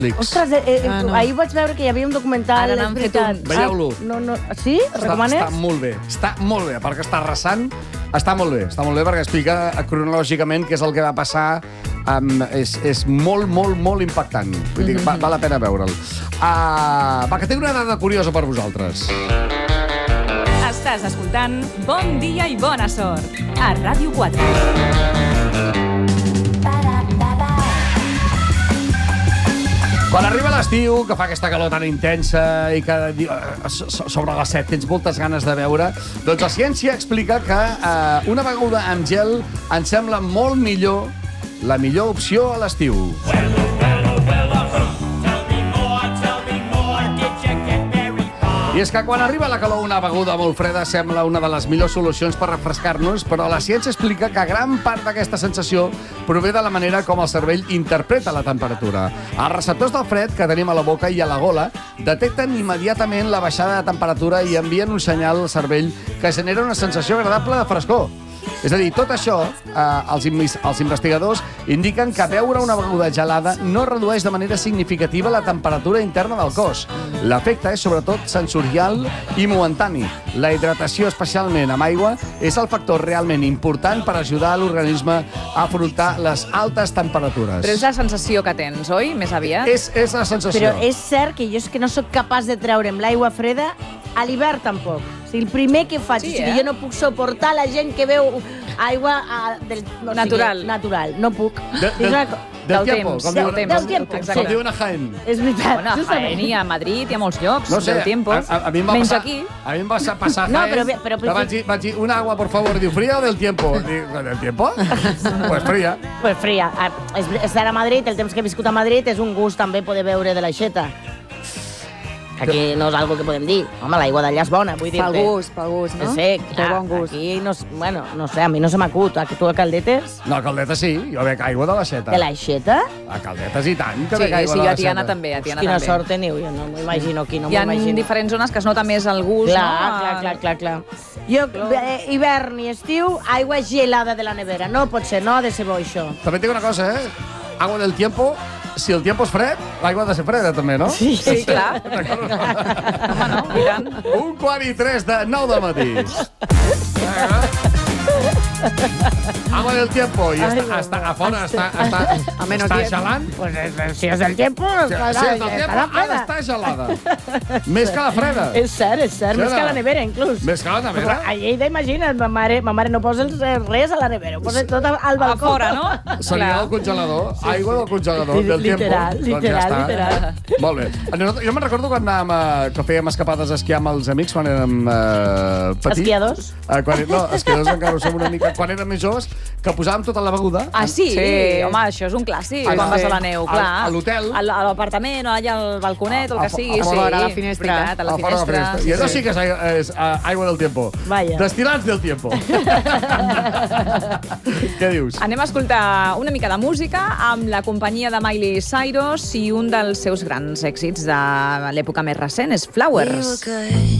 Ostres, ahir vaig veure que hi havia un documental. Ara n'han fet un. Veieu-lo. Sí? Recomanes? Està molt bé, perquè està arrasant. Està molt bé perquè explica cronològicament què és el que va passar. És molt, molt, molt impactant. Vull dir, val la pena veure'l. Va, que tinc una dada curiosa per vosaltres. Estàs escoltant Bon dia i bona sort a Ràdio 4. Quan arriba l'estiu, que fa aquesta calor tan intensa i que sobre les 7 tens moltes ganes de beure, doncs la ciència explica que una beguda amb gel ens sembla molt millor, la millor opció a l'estiu. I és que quan arriba la calor, una beguda molt freda sembla una de les millors solucions per refrescar-nos, però la ciència explica que gran part d'aquesta sensació prové de la manera com el cervell interpreta la temperatura. Els receptors del fred que tenim a la boca i a la gola detecten immediatament la baixada de temperatura i envien un senyal al cervell que genera una sensació agradable de frescor. És a dir, tot això, els investigadors indiquen que beure una beguda gelada no redueix de manera significativa la temperatura interna del cos. L'efecte és sobretot sensorial i momentani. La hidratació, especialment amb aigua, és el factor realment important per ajudar l'organisme a afrontar les altes temperatures. Però és la sensació que tens, oi? Més aviat? És la sensació. Però és cert que jo és que no sóc capaç de treure'm l'aigua freda a l'hivern tampoc. O sigui, el primer que faig, Sí, o sigui, jo no puc suportar la gent que beu aigua natural. Natural, no puc. Del temps. Del tiempo. Com diuen a Jaén. És veritat, Bueno, a justament. Jaén i a Madrid i a molts llocs, No sé, del tiempo. a mi em va Menys passar, aquí. A mi em va passar No, Jaén, però vaig dir, un agua, por favor, diu, fría o del tiempo? Dic, ¿del tiempo? Pues fría. Pues fria. Estar a Madrid, el temps que he viscut a Madrid, és un gust també poder beure de l'aixeta. Aquí no és algo que podem dir. Home, l'aigua d'allà és bona, vull dir-te. Pel gust, no? Sí, Té bon gust. aquí no, bueno, no sé, a mi no se m'acut. Tu a Caldetes? No, a Caldetes sí, jo bec aigua de l'aixeta. De l'aixeta? A Caldetes i tant, que Sí, bec aigua sí, de jo a l'aixeta. Tiana també, a Tiana Quina també. sort teniu, jo no m'imagino aquí, no Hi ha m'imagino. diferents zones que es nota més el gust, no? Clar. Jo, hivern i estiu, aigua gelada de la nevera. No pot ser, no ha de ser bo, això. També et dic una cosa, Agua del tiempo, si el tiempo és fred, l'aigua ha de ser freda també, no? Sí, clar. Home, no, i tant. 1:43 de 9 del matí. Agua del tiempo. I està a fora, està gelant. Pues si és del tiempo, Si és del tiempo, ha d'estar gelada. Més que la freda. És cert, Sí, més que no? la nevera, inclús. Més que la nevera? A Lleida, imagina't, ma mare no posa res a la nevera, ho posa tot al balcó. A fora, no? Seria del congelador, aigua del congelador, del tiempo. Literal. Doncs ja està. Molt bé. Jo me'n recordo quan anàvem, que fèiem escapades a esquiar amb els amics quan érem petits. Esquiadors? No, esquiadors encara ho som una mica. Quan érem més joves, que posàvem tota la beguda. Ah, sí? Sí. Home, això és un clàssic, Ah, quan sí. vas a la neu, clar. A l'hotel. A l'apartament, o allà al balconet, o el que sigui. a fora, a la Sí, finestra. veritat, a la fora de la finestra. finestra. I això sí que és aigua del tiempo. Vaya. Destilats del tiempo. Què dius? Anem a escoltar una mica de música amb la companyia de Miley Cyrus i un dels seus grans èxits de l'època més recent és Flowers.